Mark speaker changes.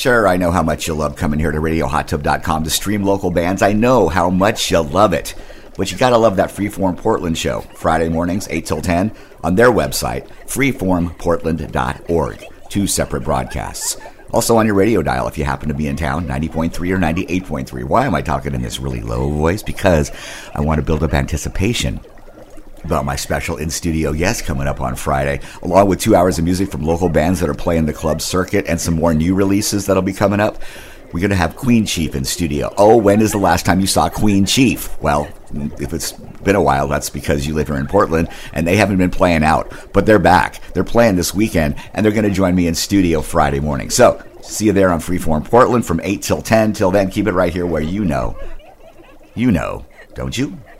Speaker 1: Sure, I know how much you love coming here to RadioHotTub.com to stream local bands. I know how much you love it. But you gotta love that Freeform Portland show, Friday mornings, 8 till 10, on their website, freeformportland.org. 2 separate broadcasts. Also on your radio dial if you happen to be in town, 90.3 or 98.3. Why am I talking in this really low voice? Because I want to build up anticipation about my special in-studio guest coming up on Friday, along with 2 hours of music from local bands that are playing the club circuit and some more new releases that'll be coming up. We're going to have Queen Chief in studio. Oh, when is the last time you saw Queen Chief? Well, if it's been a while, that's because you live here in Portland, and they haven't been playing out. But they're back. They're playing this weekend, and they're going to join me in studio Friday morning. So, see you there on Freeform Portland from 8 till 10. Till then, keep it right here where you know, don't you?